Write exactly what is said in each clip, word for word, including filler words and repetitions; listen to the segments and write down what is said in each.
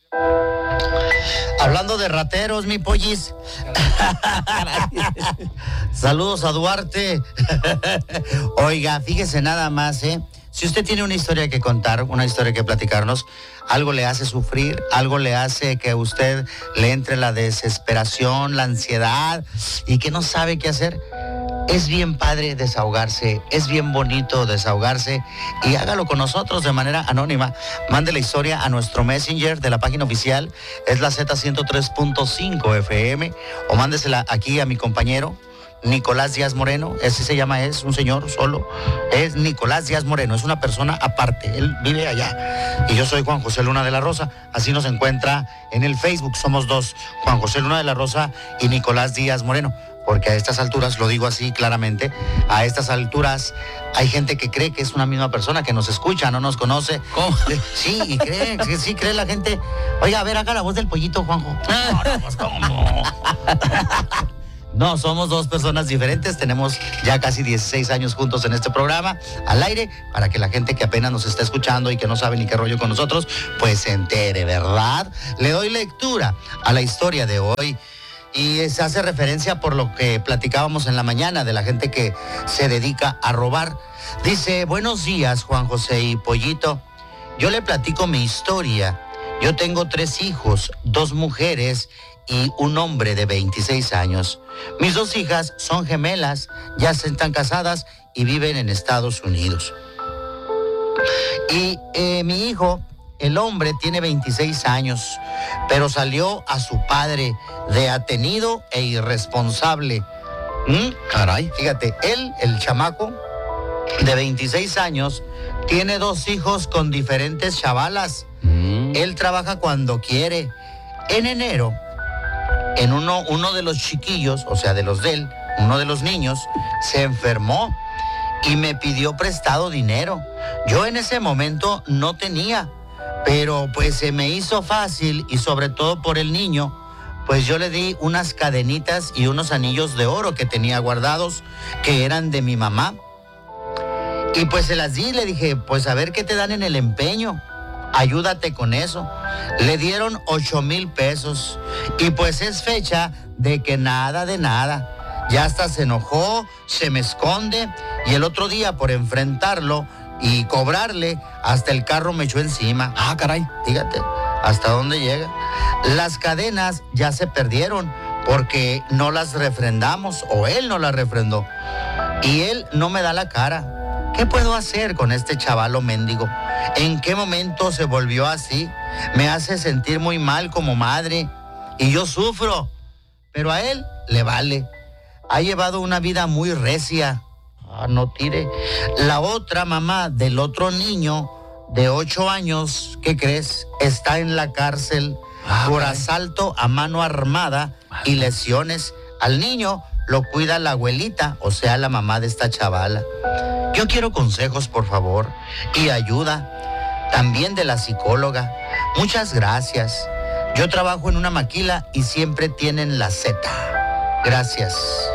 Hablando de rateros, mi pollis. Saludos a Duarte. Oiga, fíjese nada más, ¿eh? Si usted tiene una historia que contar, una historia que platicarnos, algo le hace sufrir, algo le hace que a usted le entre la desesperación, la ansiedad y que no sabe qué hacer, es bien padre desahogarse, es bien bonito desahogarse y hágalo con nosotros de manera anónima. Mande la historia a nuestro Messenger de la página oficial, es la Z ciento tres punto cinco F M, o mándesela aquí a mi compañero Nicolás Díaz Moreno, ese se llama, es un señor solo, es Nicolás Díaz Moreno, es una persona aparte, él vive allá. Y yo soy Juan José Luna de la Rosa, así nos encuentra en el Facebook, somos dos, Juan José Luna de la Rosa y Nicolás Díaz Moreno. Porque a estas alturas, lo digo así claramente, a estas alturas hay gente que cree que es una misma persona, que nos escucha, no nos conoce. ¿Cómo? Sí, y cree, sí, sí cree la gente. Oiga, a ver, haga la voz del pollito, Juanjo. No, no, pues, ¿cómo? No, somos dos personas diferentes, tenemos ya casi dieciséis años juntos en este programa, al aire, para que la gente que apenas nos está escuchando y que no sabe ni qué rollo con nosotros, pues se entere, ¿verdad? Le doy lectura a la historia de hoy. Y se hace referencia por lo que platicábamos en la mañana de la gente que se dedica a robar. Dice, buenos días, Juan José y Pollito. Yo le platico mi historia. Yo tengo tres hijos, dos mujeres y un hombre de veintiséis años. Mis dos hijas son gemelas, ya se están casadas y viven en Estados Unidos. Y eh, mi hijo, el hombre, tiene veintiséis años, pero salió a su padre de atenido e irresponsable. ¿Mm? Caray. Fíjate, él, el chamaco de veintiséis años, tiene dos hijos con diferentes chavalas. Mm. Él trabaja cuando quiere. En enero, en uno, uno de los chiquillos, o sea, de los de él, uno de los niños, se enfermó y me pidió prestado dinero. Yo en ese momento no tenía. Pero pues se me hizo fácil y sobre todo por el niño, pues yo le di unas cadenitas y unos anillos de oro que tenía guardados, que eran de mi mamá. Y pues se las di, le dije, pues a ver qué te dan en el empeño, ayúdate con eso. Le dieron ocho mil pesos y pues es fecha de que nada de nada. Ya hasta se enojó, se me esconde y el otro día por enfrentarlo y cobrarle, hasta el carro me echó encima. Ah, caray. Fíjate, hasta dónde llega. Las cadenas ya se perdieron porque no las refrendamos, o él no las refrendó. Y él no me da la cara. ¿Qué puedo hacer con este chavalo mendigo? ¿En qué momento se volvió así? Me hace sentir muy mal como madre. Y yo sufro. Pero a él le vale. Ha llevado una vida muy recia. Ah, no tire. La otra mamá del otro niño de ocho años, ¿qué crees? Está en la cárcel ah, por caray. Asalto a mano armada y lesiones. Al niño lo cuida la abuelita, o sea, la mamá de esta chavala. Yo quiero consejos, por favor, y ayuda. También de la psicóloga. Muchas gracias. Yo trabajo en una maquila y siempre tienen la Z. Gracias.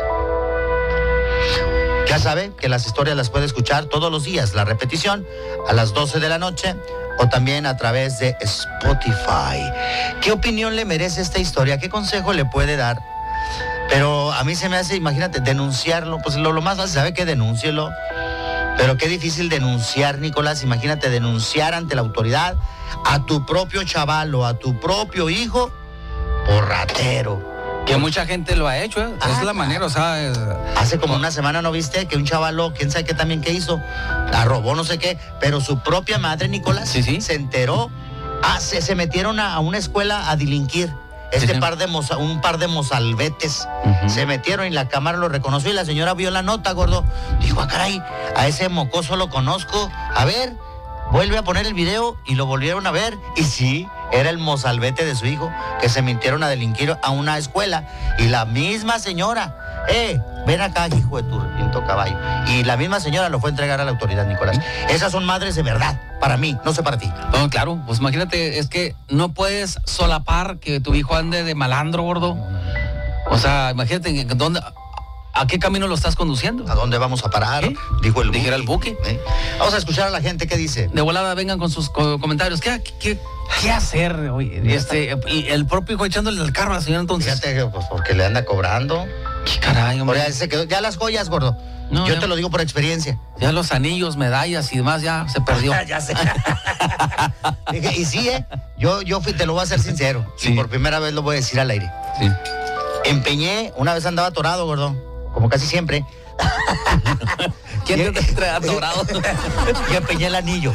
Ya sabe que las historias las puede escuchar todos los días, la repetición a las doce de la noche o también a través de Spotify. ¿Qué opinión le merece esta historia? ¿Qué consejo le puede dar? Pero a mí se me hace, imagínate, denunciarlo, pues lo, lo más fácil, ¿sabe qué? Denúncielo. Pero qué difícil denunciar, Nicolás, imagínate denunciar ante la autoridad a tu propio chavalo, a tu propio hijo, por ratero. Que mucha gente lo ha hecho, ¿eh? Ah, es la manera, o sea... Es... Hace como una semana, ¿no viste? Que un chavalo, quién sabe qué también qué hizo, la robó, no sé qué, pero su propia madre, Nicolás, sí, sí. se enteró. Ah, se, se metieron a, a una escuela a delinquir. Este sí, sí. par de moza, un par de mozalbetes uh-huh. se metieron y la cámara lo reconoció y la señora vio la nota, gordo. Dijo, ah, caray, a ese mocoso lo conozco. A ver, vuelve a poner el video y lo volvieron a ver. Y sí, era el mozalbete de su hijo, que se metieron a delinquir a una escuela. Y la misma señora, eh, ven acá, hijo de tu pinto caballo. Y la misma señora lo fue a entregar a la autoridad, Nicolás. Esas son madres de verdad, para mí, no sé para ti. No, claro, pues imagínate, es que no puedes solapar que tu hijo ande de malandro, gordo. O sea, imagínate, ¿dónde? ¿A qué camino lo estás conduciendo? ¿A dónde vamos a parar? ¿Qué? Dijo el Dijera el Buki. ¿Eh? Vamos a escuchar a la gente que dice. De volada vengan con sus co- comentarios. ¿Qué, qué, qué hacer? Oye, este, y el propio hijo echándole el carro a la señora entonces. Fíjate, pues porque le anda cobrando. ¿Qué caray, hombre? Ya, se quedó, ya las joyas, gordo. No, Yo ya- te lo digo por experiencia. Ya los anillos, medallas y demás ya se perdió. Ya sé. Dije, y sí, ¿eh? Yo, yo fui, te lo voy a ser sincero. Sí. Y por primera vez lo voy a decir al aire. Sí. Empeñé, una vez andaba atorado, gordo. Como casi siempre. ¿Quién te trae atorado? Y empeñé el anillo.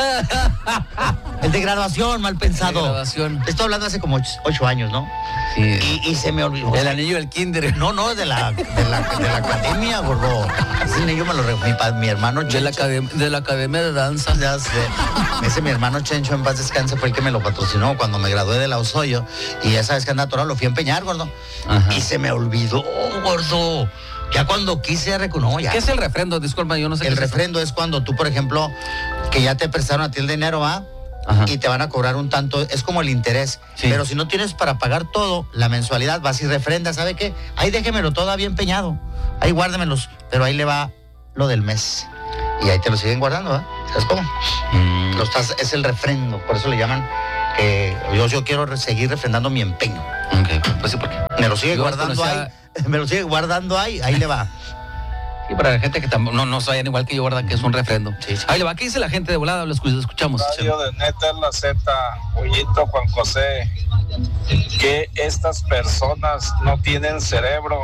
El de graduación, mal pensado. De graduación. Estoy hablando hace como ocho, ocho años, ¿no? Sí. Y, y se me olvidó. El anillo del kinder. No, no, de la, de la, de la academia, gordo. Ese anillo me lo regaló mi, pa- mi hermano De la, Chencho. academ- de la academia de danza. Ya sé. Ese mi hermano Chencho, en paz descanse, fue el que me lo patrocinó cuando me gradué de la Osoyo. Y esa vez que andaba atorado, lo fui a empeñar, gordo. Ajá. Y se me olvidó, gordo. Ya cuando quise reconocer, ya. ¿Qué es el refrendo? Disculpa, yo no sé El qué es eso. refrendo es cuando tú, por ejemplo, que ya te prestaron a ti el dinero, ¿va? Ajá. Y te van a cobrar un tanto, es como el interés. Sí. Pero si no tienes para pagar todo, la mensualidad, vas y refrendas, ¿sabe qué? Ahí déjemelo todavía empeñado. Ahí guárdemelos, pero ahí le va lo del mes. Y ahí te lo siguen guardando, ¿va? ¿Sabes cómo? Mm. Lo estás, es el refrendo, por eso le llaman que yo, yo quiero re- seguir refrendando mi empeño. Ok, pues sí, porque. Me lo sigue Yo guardando conocía- ahí, me lo sigue guardando ahí, ahí le va. Sí, para la gente que tam- no, no saben igual que yo, ¿verdad? Que es un refrendo. Sí, sí. Ahí le va, ¿qué dice la gente de volada? Lo escu- escuchamos. Radio de Neta es la Z, Pollito Juan José, que estas personas no tienen cerebro.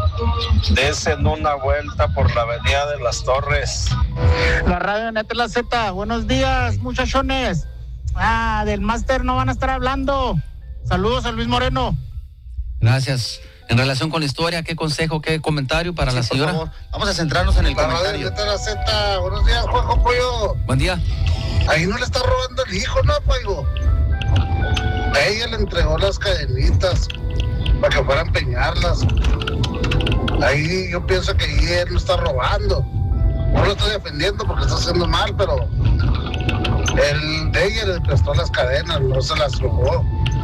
Desen una vuelta por la avenida de las Torres. La radio de Neta es la Z. Buenos días, muchachones. Ah, del máster no van a estar hablando. Saludos a Luis Moreno. Gracias. En relación con la historia, ¿qué consejo, qué comentario para la Sí, por señora? favor, vamos a centrarnos en el La radio de comentario. Neta es la Z. Buenos días, Juanjo Pollo. Buen día. Ahí no le está robando el hijo, ¿no, Paigo? A ella le entregó las cadenitas para que fuera a empeñarlas. Ahí yo pienso que ahí él no está robando. No lo estoy defendiendo porque está haciendo mal, pero él de ella le prestó las cadenas, no se las robó.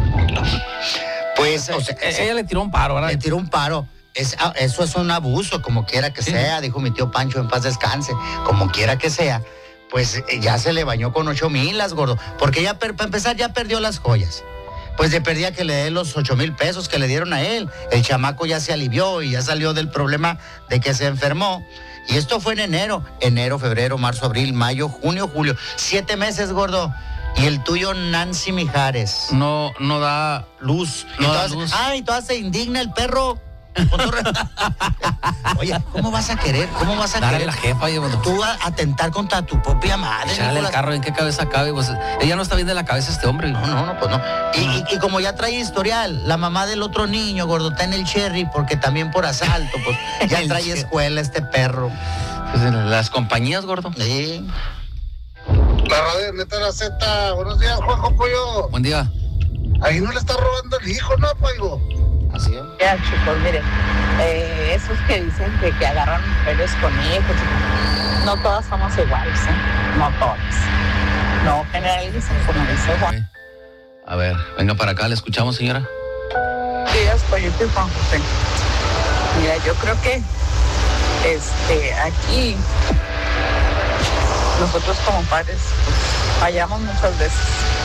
Pues, o sea, Eh, ella le tiró un paro, ¿verdad? le tiró un paro. Es, ah, eso es un abuso, como quiera que Sí. sea, dijo mi tío Pancho, en paz descanse, como quiera que sea, pues eh, ya se le bañó con ocho mil las, gordo, porque ya, per- para empezar, ya perdió las joyas. Pues le perdía que le dé los ocho mil pesos que le dieron a él. El chamaco ya se alivió y ya salió del problema de que se enfermó. Y esto fue en enero, enero, febrero, marzo, abril, mayo, junio, julio. Siete meses, gordo. Y el tuyo, Nancy Mijares. No, no da. Luz. No Y da todas- luz. Ay, todas se indigna el perro. Con todo re- Oye, ¿cómo vas a querer? ¿Cómo vas a Darle a querer la jefa y bueno, tú a atentar contra tu propia madre? echarle el Nicolás? carro, ¿en qué cabeza cabe? Pues ella no está bien de la cabeza este hombre. No, no, no, pues no. Y, y- y como ya trae historial, la mamá del otro niño, gordo, está en el Cherry, porque también por asalto, pues ya El trae Cherry. escuela este perro. Pues, en las compañías, gordo. Sí. La radio de Neta es la Z. Buenos días, Juanjo Pollo. Buen día. Ahí no le está robando el hijo, ¿no, Paigo? Así es. Ya, chicos, miren, eh, esos que dicen que, que agarran mujeres con hijos, no todas somos iguales, ¿eh? No todas. No generalicen, como dice Juan. Ok. A ver, venga para acá, le escuchamos, señora. Días, Pollito y Juan José. Mira, yo creo que este, aquí nosotros como padres pues, fallamos muchas veces.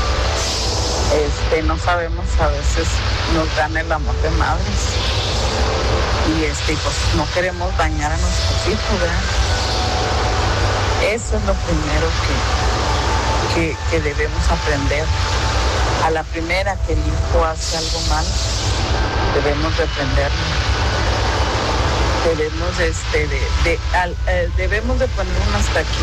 Este, no sabemos, a veces nos gana el amor de madres. Y este, pues no queremos dañar a nuestros hijos, ¿verdad? Eso es lo primero que, que, que debemos aprender. A la primera que el hijo hace algo mal, debemos reprenderlo. Debemos este de, de al, eh, debemos de poner un hasta aquí.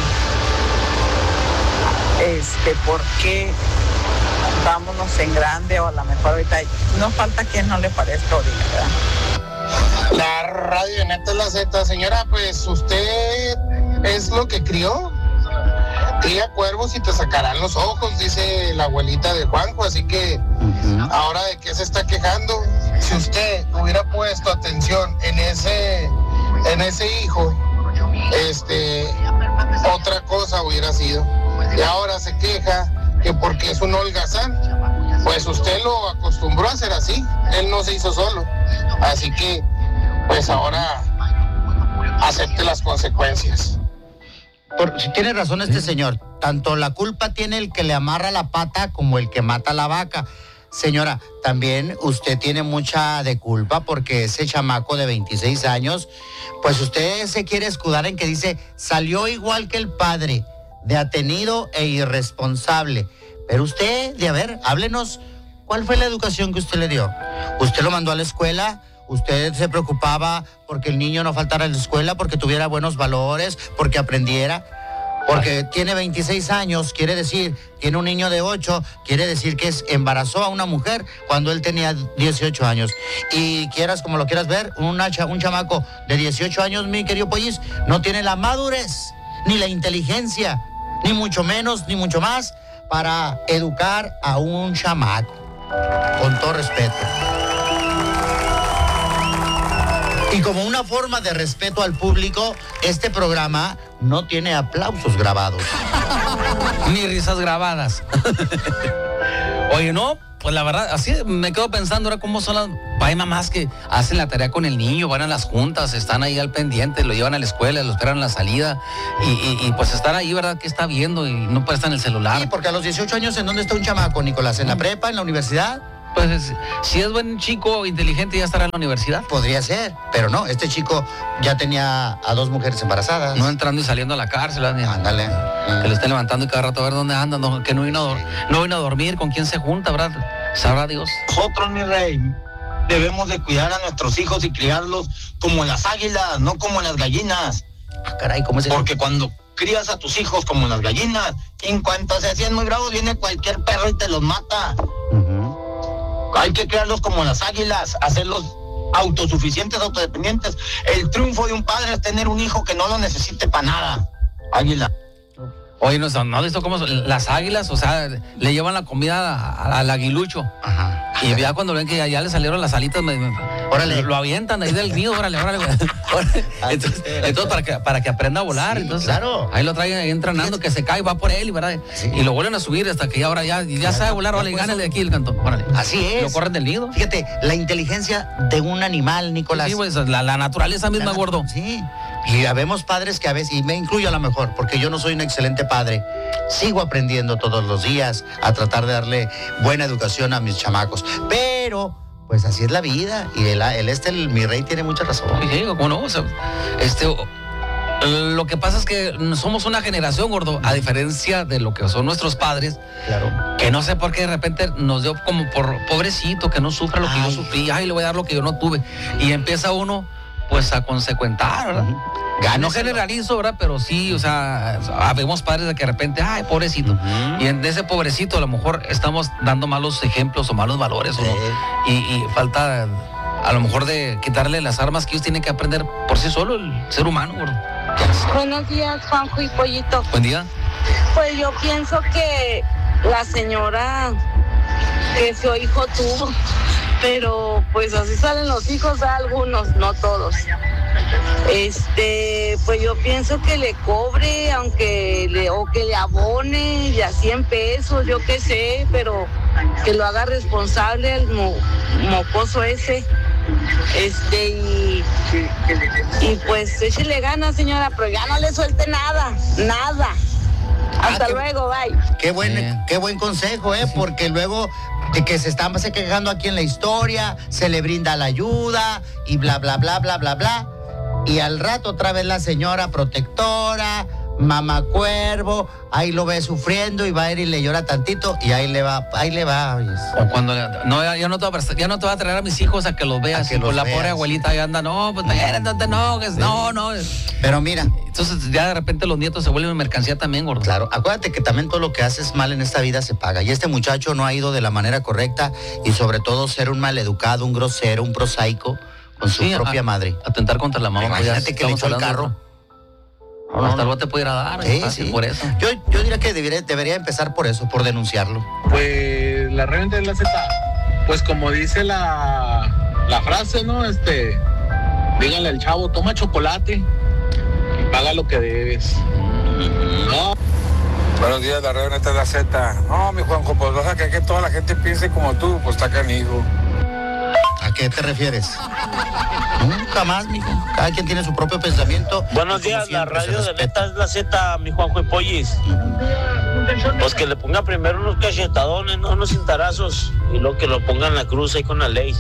Este, porque vámonos en grande o a lo mejor ahorita no falta quien no le parezca o diga, ¿verdad? La radio de Neta es la Z. Señora, pues usted es lo que crió. Cría cuervos y te sacarán los ojos, dice la abuelita de Juanjo. Así que ahora de qué se está quejando. Si usted hubiera puesto atención en ese, en ese hijo, este, otra cosa hubiera sido. Y ahora se queja que porque es un holgazán. Pues usted lo acostumbró a ser así. Él no se hizo solo. Así que, pues ahora acepte las consecuencias. Por, si tiene razón este señor, tanto la culpa tiene el que le amarra la pata como el que mata la vaca. Señora, también usted tiene mucha de culpa porque ese chamaco de veintiséis años, pues usted se quiere escudar en que dice, salió igual que el padre, de atenido e irresponsable. Pero usted, de a ver, háblenos, ¿cuál fue la educación que usted le dio? ¿Usted lo mandó a la escuela? ¿Usted se preocupaba porque el niño no faltara a la escuela, porque tuviera buenos valores, porque aprendiera? Porque tiene veintiséis años, quiere decir, tiene un niño de ocho, quiere decir que es, embarazó a una mujer cuando él tenía dieciocho años. Y quieras como lo quieras ver, una, un chamaco de dieciocho años, mi querido Pollis, no tiene la madurez, ni la inteligencia, ni mucho menos, ni mucho más, para educar a un chamaco. Con todo respeto. Y como una forma de respeto al público, este programa no tiene aplausos grabados. Ni risas grabadas. Oye, no, pues la verdad, así me quedo pensando ahora cómo son las... Hay mamás que hacen la tarea con el niño, van a las juntas, están ahí al pendiente, lo llevan a la escuela, lo esperan a la salida y, y, y pues están ahí, ¿verdad? ¿Qué está viendo? Y no puede estar en el celular. Sí, porque a los dieciocho años, ¿en dónde está un chamaco, Nicolás? ¿En la prepa, en la universidad? Pues si es buen chico, inteligente, ya estará en la universidad. Podría ser, pero no, este chico ya tenía a dos mujeres embarazadas. No entrando y saliendo a la cárcel. Ándale. Que lo esté levantando y cada rato a ver dónde anda, no, que no vino, a dor- no vino a dormir, con quién se junta, ¿verdad? Sabrá Dios. Nosotros, mi rey, debemos de cuidar a nuestros hijos y criarlos como las águilas, no como las gallinas. Ah, caray, ¿cómo es eso? Porque cuando crías a tus hijos como las gallinas, en cuanto se hacían muy bravos, viene cualquier perro y te los mata. Uh-huh. Hay que criarlos como las águilas, hacerlos autosuficientes, autodependientes. El triunfo de un padre es tener un hijo que no lo necesite para nada. Águila. Oye, ¿no, no has visto cómo son las águilas? O sea, le llevan la comida a- a- al aguilucho. Ajá. Y ya cuando ven que ya, ya le salieron las alitas, me, me- Órale. lo avientan ahí del nido, órale, órale. güey. Órale. Entonces, entonces para, que, para que aprenda a volar. Sí, entonces, claro. ahí lo traen ahí entrenando, que se cae, va por él, ¿verdad? Sí. Y lo vuelven a subir hasta que ya ahora ya, ya sabe volar, órale, Ya, pues, gánale de aquí el cantón, órale. Así es. Lo corren del nido. Fíjate, la inteligencia de un animal, Nicolás. Sí, pues, la, la naturaleza misma, La- gordo. Sí. Y habemos padres que a veces, y me incluyo a lo mejor, porque yo no soy un excelente padre, sigo aprendiendo todos los días a tratar de darle buena educación a mis chamacos. Pero, pues así es la vida. Y el, el este, el, mi rey, tiene mucha razón. Sí, ¿cómo no? O sea, este, o- lo que pasa es que somos una generación, gordo, a diferencia de lo que son nuestros padres, Claro. que no sé por qué de repente nos dio como por pobrecito, que no sufra lo que Ay. yo sufrí, ay, le voy a dar lo que yo no tuve. Y empieza uno, pues, a consecuentar, ¿verdad? Ujú. No Gáneselo. generalizo, ¿verdad? Pero sí, o sea, habemos padres de que de repente, ay, pobrecito. Ujú. Y en ese pobrecito a lo mejor estamos dando malos ejemplos o malos valores, ¿o no? Sí. Y, y falta a lo mejor de quitarle las armas que ellos tienen que aprender por sí solo, el ser humano, gordo. Buenos días, Juanjo y Pollito. Buen día. Pues yo pienso que la señora que su hijo tuvo, pero pues así salen los hijos a algunos, no todos. Este, pues yo pienso que le cobre, aunque le, o que le abone ya cien pesos, yo qué sé, pero que lo haga responsable el mo- mocoso ese. Este, y, y pues échele ganas, señora, pero ya no le suelte nada, nada. Hasta Ah, qué- luego, bye. Qué buen, Sí. qué buen consejo, ¿eh? Porque luego de que se están se quejando aquí en la historia, se le brinda la ayuda y bla, bla, bla, bla, bla, bla. Y al rato otra vez la señora protectora, mamá cuervo, ahí lo ve sufriendo y va a ir y le llora tantito y ahí le va, ahí le va. oyes. O cuando le- no, ya, ya no te va a prestar- ya no te va a traer a mis hijos a que los veas. A que y con los la pobre veas. abuelita ahí anda, no, pues espérate, no te enojes, no, no. Pero mira, Entonces ya de repente los nietos se vuelven mercancía también, gordo. claro, acuérdate que también todo lo que haces mal en esta vida se paga. Y este muchacho no ha ido de la manera correcta y sobre todo ser un maleducado, un grosero, un prosaico con su Sí, propia a- madre. Atentar contra la mamá. pues ya Imagínate que le estamos echó el hablando de carro. otro. No, hasta luego te pudiera dar, Sí, fácil sí. por eso. Yo, yo diría que debería, debería empezar por eso, por denunciarlo. Pues la reventa de la Z, pues como dice la, la frase, ¿no? Este, díganle al chavo, toma chocolate y paga lo que debes. No. Buenos días, la reventa de la Z. No, mi Juanjo, pues vas a que, que toda la gente piense como tú, pues está canijo. ¿A qué te refieres? Nunca más, mijo. Cada quien tiene su propio pensamiento. Buenos días, la radio de neta es la Z, mi Juanjo y Pollis. Pues que le ponga primero unos cachetadones, no unos cintarazos, y luego que lo ponga en la cruz ahí con la ley.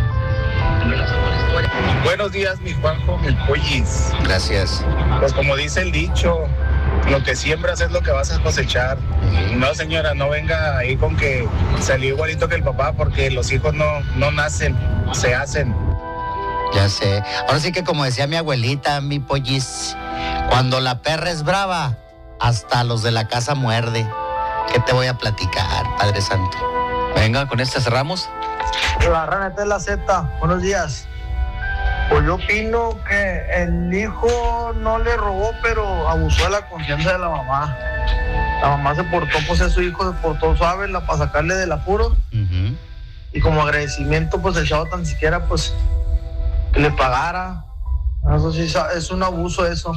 Buenos días, mi Juanjo, mi Pollis. Gracias. Pues como dice el dicho, lo que siembras es lo que vas a cosechar. No, señora, no venga ahí con que salió igualito que el papá, porque los hijos no, no nacen, se hacen. Ya sé. Ahora sí que como decía mi abuelita, mi Pollis, cuando la perra es brava, hasta los de la casa muerde. ¿Qué te voy a platicar, Padre Santo? Venga, con este cerramos. La raneta de la Z, buenos días. Pues yo opino que el hijo no le robó, pero abusó de la confianza de la mamá. La mamá se portó, pues a su hijo se portó suave la, para sacarle del apuro. Uh-huh. Y como agradecimiento, pues el chavo tan siquiera, pues, que le pagara. Eso sí, es un abuso eso.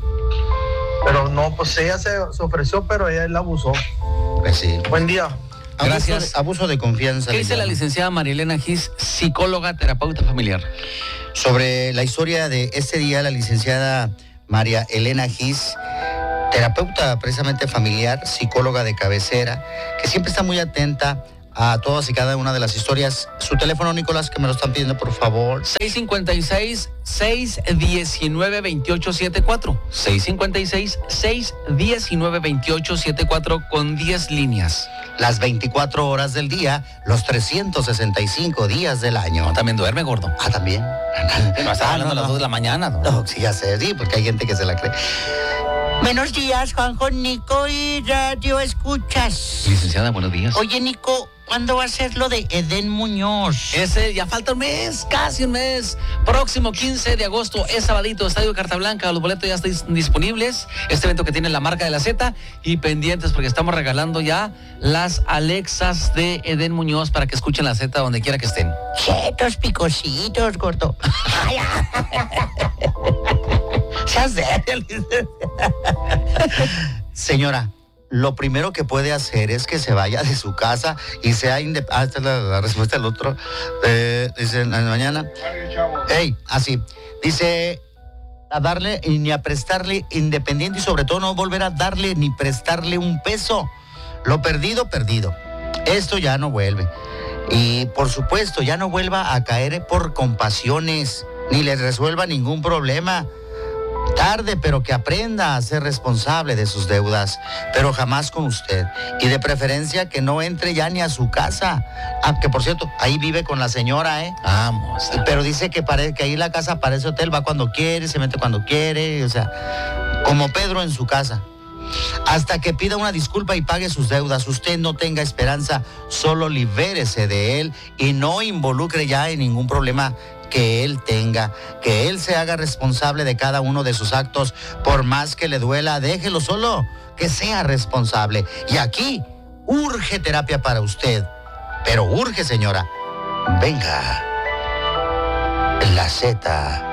Pero no, pues ella se, se ofreció, pero ella él abusó. Pues sí. Buen día. Gracias. Abuso de, abuso de confianza. ¿Qué dice la licenciada María Elena Gis, psicóloga, terapeuta familiar? Sobre la historia de este día, la licenciada María Elena Gis, terapeuta precisamente familiar, psicóloga de cabecera, que siempre está muy atenta a todas y cada una de las historias. Su teléfono, Nicolás, que me lo están pidiendo, por favor. seis cinco seis, seis uno nueve, dos ocho siete cuatro. seis cinco seis, seis uno nueve, dos ocho siete cuatro con diez líneas. Las veinticuatro horas del día, los trescientos sesenta y cinco días del año. No, también duerme, gordo. Ah, también. No estaba ah, hablando no, a las no. dos de la mañana. ¿No? No, sí, ya sé, sí, porque hay gente que se la cree. Buenos días, Juanjo, Nico y Radio Escuchas. Licenciada, buenos días. Oye, Nico, ¿cuándo va a ser lo de Edén Muñoz? Ese, ya falta un mes, casi un mes. Próximo quince de agosto, es sabadito, Estadio Carta Blanca. Los boletos ya están disponibles. Este evento que tiene la marca de la Z. Y pendientes porque estamos regalando ya las Alexas de Edén Muñoz para que escuchen la Z donde quiera que estén. Chetos picositos, gordo. Señora, lo primero que puede hacer es que se vaya de su casa y sea independiente. Ah, esta es la, la respuesta del otro. Eh, dice en la mañana. Ey, así. Dice a darle ni a prestarle independiente y sobre todo no volver a darle ni prestarle un peso. Lo perdido, perdido. Esto ya no vuelve. Y por supuesto, ya no vuelva a caer por compasiones, ni le resuelva ningún problema. Tarde, pero que aprenda a ser responsable de sus deudas, pero jamás con usted. Y de preferencia que no entre ya ni a su casa. Ah, que por cierto, ahí vive con la señora, ¿eh? Vamos. Pero dice que, pare, que ahí la casa parece hotel, va cuando quiere, se mete cuando quiere, o sea, como Pedro en su casa. Hasta que pida una disculpa y pague sus deudas. Usted no tenga esperanza, solo libérese de él y no involucre ya en ningún problema que él tenga, que él se haga responsable de cada uno de sus actos, por más que le duela, déjelo solo, que sea responsable. Y aquí urge terapia para usted, pero urge, señora. Venga, la Z.